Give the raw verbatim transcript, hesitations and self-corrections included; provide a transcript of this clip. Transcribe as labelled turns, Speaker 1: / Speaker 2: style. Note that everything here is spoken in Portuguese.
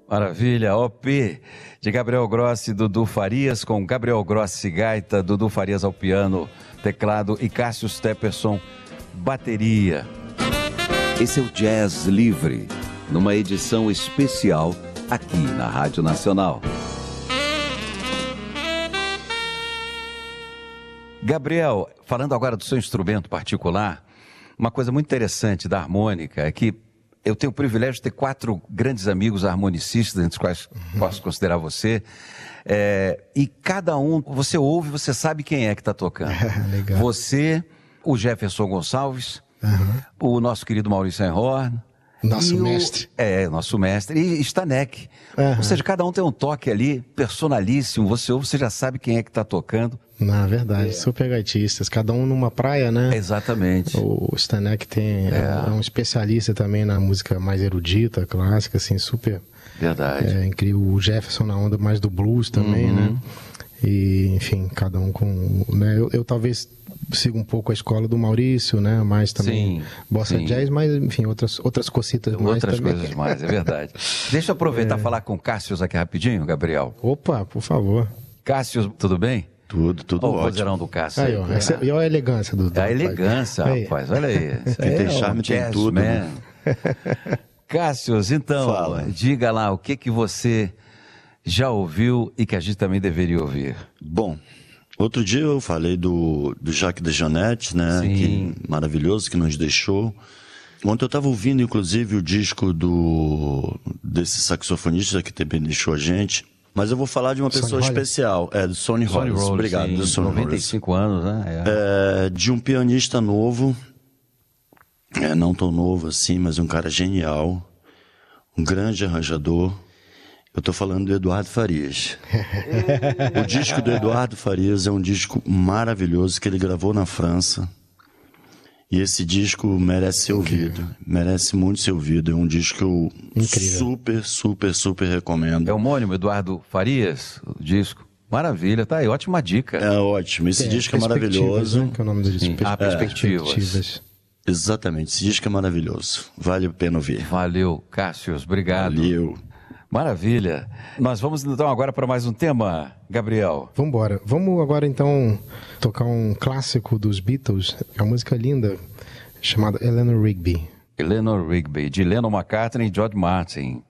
Speaker 1: Maravilha, O P de Gabriel Grossi, Dudu Farias, com Gabriel Grossi gaita, Dudu Farias ao piano, teclado e Cássio Stepperson, bateria.
Speaker 2: Esse é o Jazz Livre, numa edição especial aqui na Rádio Nacional.
Speaker 1: Gabriel, falando agora do seu instrumento particular, uma coisa muito interessante da harmônica é que eu tenho o privilégio de ter quatro grandes amigos harmonicistas, entre os quais uhum. posso considerar você. É, e cada um, você ouve, você sabe quem é que está tocando.
Speaker 3: Legal.
Speaker 1: Você, o Jefferson Gonçalves, uhum. o nosso querido Maurício Einhorn.
Speaker 3: Nosso
Speaker 1: o,
Speaker 3: mestre.
Speaker 1: É, nosso mestre. E Stanek. Uhum. Ou seja, cada um tem um toque ali, personalíssimo. Você ouve, você já sabe quem é que está tocando.
Speaker 3: Na verdade, é. super gaitistas, cada um numa praia, né?
Speaker 1: Exatamente.
Speaker 3: O Stanek tem, é. é um especialista também na música mais erudita, clássica, assim, super...
Speaker 1: Verdade.
Speaker 3: É incrível. O Jefferson na onda mais do blues também, uhum. né? E, enfim, cada um com... Né? Eu, eu talvez sigo um pouco a escola do Maurício, né? Mais também
Speaker 1: sim,
Speaker 3: bossa
Speaker 1: sim.
Speaker 3: jazz, mas, enfim, outras, outras cositas mais
Speaker 1: Outras
Speaker 3: também.
Speaker 1: coisas mais, é verdade. Deixa eu aproveitar e é. falar com o Cássio aqui rapidinho, Gabriel.
Speaker 3: Opa, por favor.
Speaker 1: Cássio, tudo bem?
Speaker 4: Tudo, tudo
Speaker 1: oh,
Speaker 4: ótimo.
Speaker 1: O vozeirão do Cássio.
Speaker 3: Aí, ó, essa, e olha a elegância do... do
Speaker 1: a elegância,
Speaker 3: aí.
Speaker 1: rapaz, olha aí.
Speaker 4: Quem tem charme tem tudo. Né?
Speaker 1: Cássio, então,
Speaker 4: Fala.
Speaker 1: diga lá o que, que você já ouviu e que a gente também deveria ouvir.
Speaker 4: Bom, outro dia eu falei do, do Jacques DeJohnette, né?
Speaker 1: Sim.
Speaker 4: Que, maravilhoso, que nos deixou. Ontem eu estava ouvindo, inclusive, o disco do, desse saxofonista que também deixou a gente. Mas eu vou falar de uma
Speaker 3: Sonny
Speaker 4: pessoa
Speaker 3: Rollins.
Speaker 4: especial. É, do Sonny Rollins. Obrigado,
Speaker 1: sim,
Speaker 4: do Sonny
Speaker 1: noventa e cinco anos, né?
Speaker 4: É. É, de um pianista novo, é, não tão novo assim, mas um cara genial, um grande arranjador. Eu tô falando do Eduardo Farias. O disco do Eduardo Farias é um disco maravilhoso que ele gravou na França. E esse disco merece ser ouvido. Merece muito ser ouvido. É um disco que eu Incrível. super, super, super recomendo.
Speaker 1: É homônimo, Eduardo Farias, o disco. Maravilha, tá aí, ótima dica.
Speaker 4: É ótimo. Esse
Speaker 3: é,
Speaker 4: disco é maravilhoso.
Speaker 3: Né? Que é o nome do disco.
Speaker 1: Ah, Perspectivas.
Speaker 3: É, perspectivas.
Speaker 4: Exatamente, esse disco é maravilhoso. Vale a pena ouvir.
Speaker 1: Valeu, Cássio, obrigado.
Speaker 4: Valeu.
Speaker 1: Maravilha. Nós vamos então agora para mais um tema, Gabriel.
Speaker 3: Vamos embora. Vamos agora então tocar um clássico dos Beatles, é uma música linda chamada Eleanor Rigby.
Speaker 1: Eleanor Rigby, de Lennon McCartney e George Martin.